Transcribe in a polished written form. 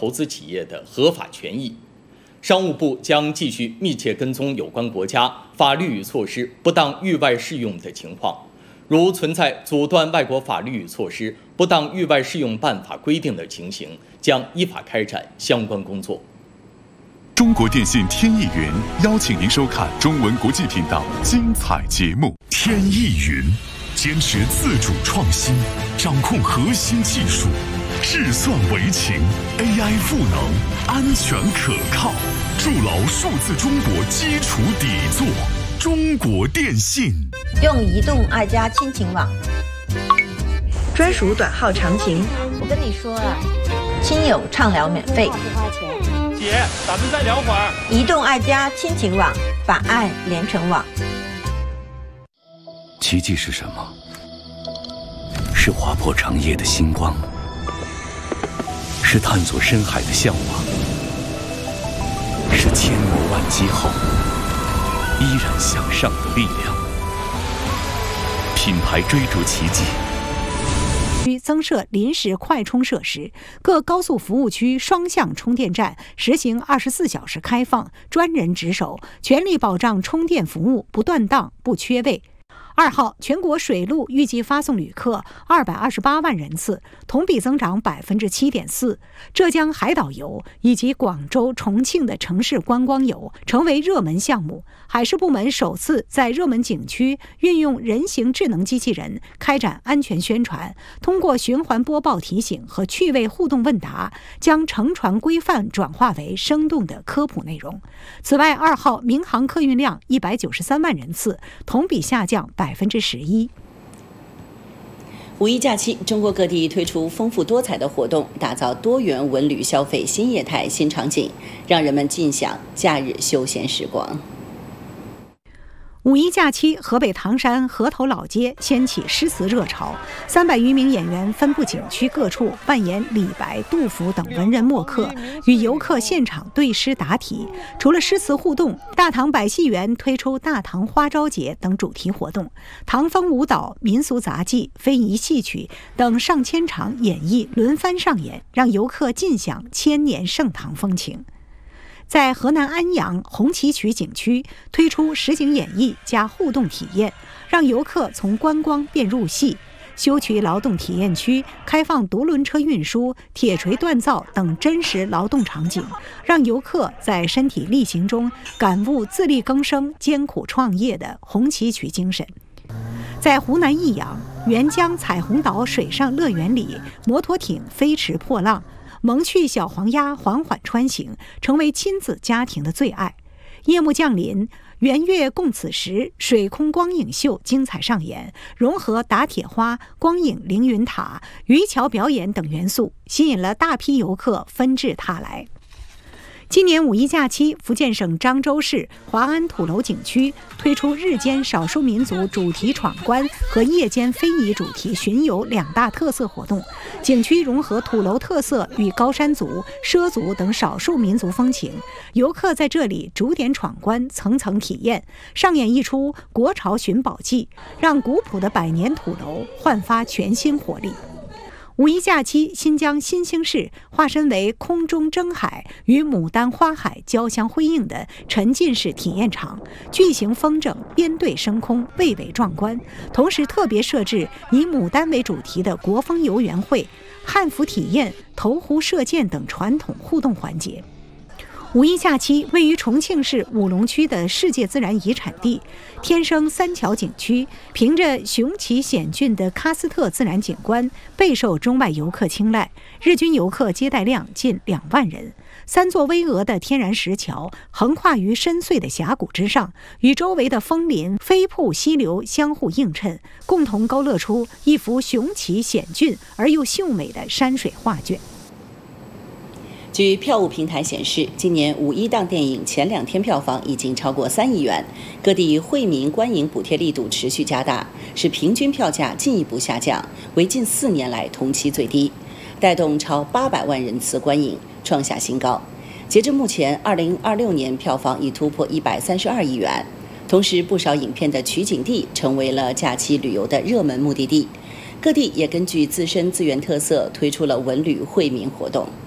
投资企业的合法权益。商务部将继续密切跟踪有关国家法律与措施不当域外适用的情况，如存在阻断外国法律与措施不当域外适用办法规定的情形，将依法开展相关工作。 中国电信天翼云邀请您收看中文国际频道精彩节目。天翼云坚持自主创新，掌控核心技术，智算为情 ，AI 赋能，安全可靠，筑牢数字中国基础底座。中国电信用移动爱家亲情网，专属短号长情。我跟你说了，亲友畅聊免费， 不花钱。 姐，咱们再聊会儿。 移动爱家亲情网，把爱连成网。 奇迹是什么？是划破长夜的星光，是探索深海的向往，是千磨万击后依然向上的力量。品牌追逐奇迹。 增设临时快充设施，各高速服务区双向充电站实行24小时开放，专人值守，全力保障充电服务不断档、不缺位。2号，全国水路预计发送旅客228万人次，同比增长7.4%。浙江海岛游以及广州、重庆的城市观光游成为热门项目。海事部门首次在热门景区运用人形智能机器人开展安全宣传，通过循环播报提醒和趣味互动问答，将乘船规范转化为生动的科普内容。此外，2号民航客运量193万人次，同比下降11%。 五一假期，中国各地推出丰富多彩的活动，打造多元文旅消费新业态、新场景，让人们尽享假日休闲时光。 五一假期，河北唐山河头老街掀起诗词热潮，300余名演员分布景区各处，扮演李白、杜甫等文人墨客，与游客现场对诗答题。除了诗词互动，大唐百戏园推出大唐花朝节等主题活动，唐风舞蹈、民俗杂技、非遗戏曲等上千场演绎轮番上演，让游客尽享千年盛唐风情。在河南安阳红旗渠景区推出实景演绎加互动体验，让游客从观光变入戏。修渠劳动体验区开放独轮车运输、铁锤锻造等真实劳动场景，让游客在身体力行中感悟自力更生、艰苦创业的红旗渠精神。在湖南益阳沅江彩虹岛水上乐园里，摩托艇飞驰破浪，萌趣小黄鸭缓缓穿行，成为亲子家庭的最爱。夜幕降临，圆月共此时，水空光影秀精彩上演，融合打铁花、光影凌云塔、渔樵表演等元素，吸引了大批游客纷至沓来。今年五一假期，福建省漳州市华安土楼景区推出日间少数民族主题闯关和夜间非遗主题巡游2大特色活动。景区融合土楼特色与高山族、畲族等少数民族风情，游客在这里逐点闯关，层层体验，上演一出国潮寻宝记，让古朴的百年土楼焕发全新活力。五一假期，新疆新兴市化身为空中征海与牡丹花海交相辉映的沉浸式体验场，巨型风筝编队升空，蔚为壮观。同时特别设置以牡丹为主题的国风游园会、汉服体验、投壶射箭等传统互动环节。五一假期，位于重庆市武隆区的世界自然遗产地天生三桥景区，凭着雄奇险峻的喀斯特自然景观，备受中外游客青睐，日均游客接待量近2万人。3座巍峨的天然石桥横跨于深邃的峡谷之上，与周围的枫林、飞瀑溪流相互映衬，共同勾勒出一幅雄奇险峻而又秀美的山水画卷。 据票务平台显示，今年五一档电影前2天票房已经超过3亿元，各地惠民观影补贴力度持续加大，使平均票价进一步下降，为近4年来同期最低，带动超800万人次观影，创下新高。截至目前，2026年票房已突破132亿元。同时，不少影片的取景地成为了假期旅游的热门目的地，各地也根据自身资源特色推出了文旅惠民活动。